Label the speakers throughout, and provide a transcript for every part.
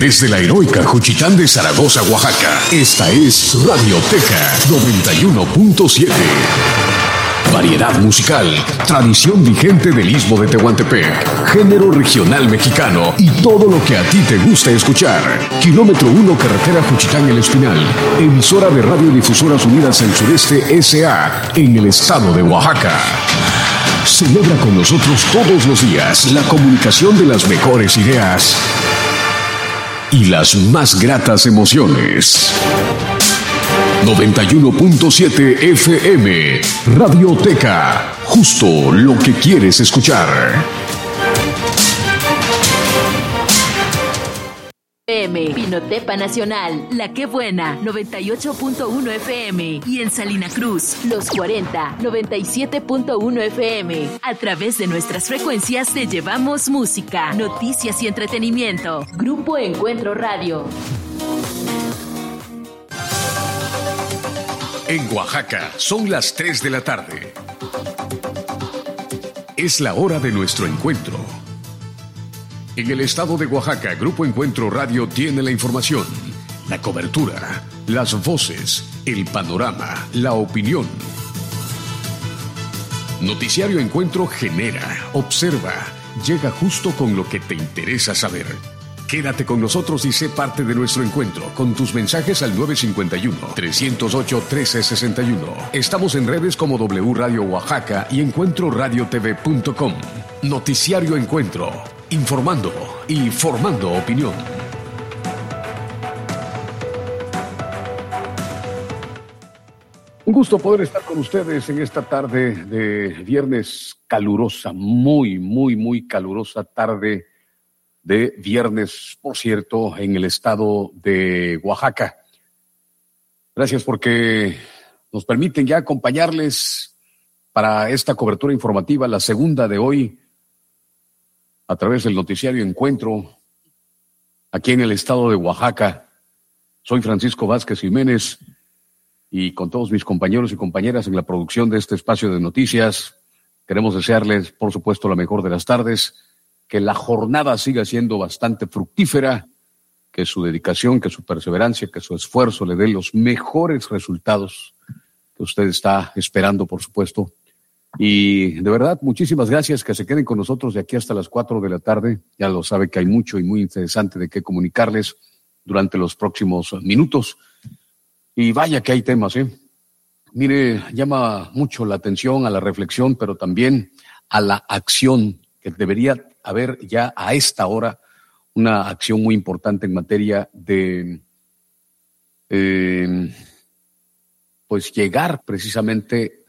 Speaker 1: Desde la heroica Juchitán de Zaragoza, Oaxaca, esta es Radioteca 91.7. Variedad musical, tradición vigente del Istmo de Tehuantepec, género regional mexicano y todo lo que a ti te gusta escuchar. Kilómetro 1, carretera Juchitán El Espinal, emisora de Radiodifusoras Unidas del Sureste S.A. en el estado de Oaxaca. Celebra con nosotros todos los días la comunicación de las mejores ideas y las más gratas emociones. 91.7 FM, Radioteca, justo lo que quieres escuchar.
Speaker 2: FM, Pinotepa Nacional, La Que Buena, 98.1 FM. Y en Salina Cruz, Los 40, 97.1 FM. A través de nuestras frecuencias te llevamos música, noticias y entretenimiento. Grupo Encuentro Radio.
Speaker 1: En Oaxaca son las 3 de la tarde. Es la hora de nuestro encuentro. En el estado de Oaxaca, Grupo Encuentro Radio tiene la información, la cobertura, las voces, el panorama, la opinión. Noticiario Encuentro genera, observa, llega justo con lo que te interesa saber. Quédate con nosotros y sé parte de nuestro encuentro con tus mensajes al 951-308-1361. Estamos en redes como W Radio Oaxaca y EncuentroRadiotV.com. Noticiario Encuentro, informando y formando opinión. Un gusto poder estar con ustedes en esta tarde de viernes calurosa, muy calurosa tarde de viernes, por cierto, en el estado de Oaxaca. Gracias porque nos permiten ya acompañarles para esta cobertura informativa, la segunda de hoy, a través del noticiario Encuentro, aquí en el estado de Oaxaca. Soy Francisco Vázquez Jiménez y con todos mis compañeros y compañeras en la producción de este espacio de noticias, queremos desearles, por supuesto, la mejor de las tardes, que la jornada siga siendo bastante fructífera, que su dedicación, que su perseverancia, que su esfuerzo le dé los mejores resultados que usted está esperando, por supuesto. Y de verdad, muchísimas gracias, que se queden con nosotros de aquí hasta las 4 de la tarde. Ya lo sabe que hay mucho y muy interesante de qué comunicarles durante los próximos minutos. Y vaya que hay temas, Mire, llama mucho la atención a la reflexión, pero también a la acción, que debería haber ya a esta hora una acción muy importante en materia de pues llegar precisamente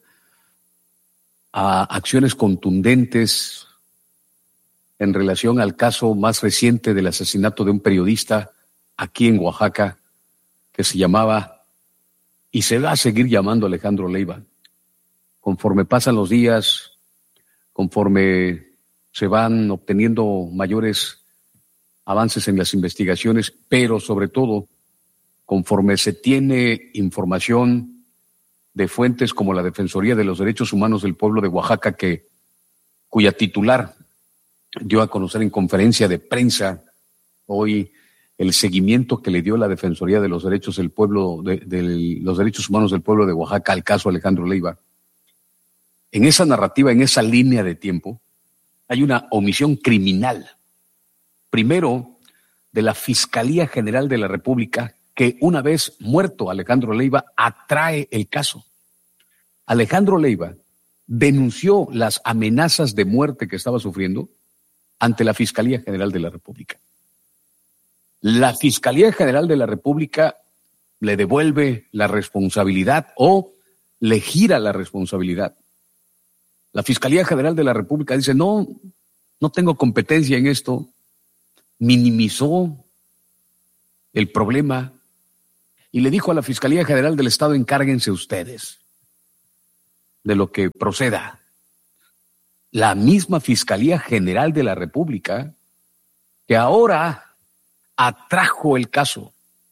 Speaker 1: a acciones contundentes en relación al caso más reciente del asesinato de un periodista aquí en Oaxaca que se llamaba y se va a seguir llamando Alejandro Leiva. Conforme pasan los días, conforme se van obteniendo mayores avances en las investigaciones, pero sobre todo, conforme se tiene información de fuentes como la Defensoría de los Derechos Humanos del Pueblo de Oaxaca, cuya titular dio a conocer en conferencia de prensa hoy el seguimiento que le dio la Defensoría de los Derechos del Pueblo, de los Derechos Humanos del Pueblo de Oaxaca al caso Alejandro Leiva. En esa narrativa, en esa línea de tiempo, hay una omisión criminal. Primero, de la Fiscalía General de la República, que una vez muerto Alejandro Leiva, atrae el caso. Alejandro Leiva denunció las amenazas de muerte que estaba sufriendo ante la Fiscalía General de la República. La Fiscalía General de la República le devuelve la responsabilidad o le gira la responsabilidad. La Fiscalía General de la República dice, no tengo competencia en esto, minimizó el problema y le dijo a la Fiscalía General del Estado, encárguense ustedes de lo que proceda. La misma Fiscalía General de la República que ahora atrajo el caso.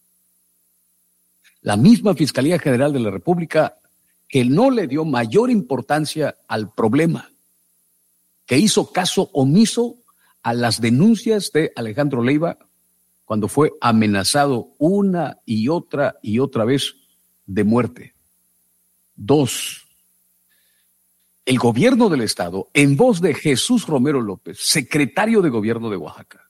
Speaker 1: La misma Fiscalía General de la República que no le dio mayor importancia al problema, que hizo caso omiso a las denuncias de Alejandro Leiva cuando fue amenazado una y otra vez de muerte. 2, el gobierno del estado, en voz de Jesús Romero López, secretario de gobierno de Oaxaca,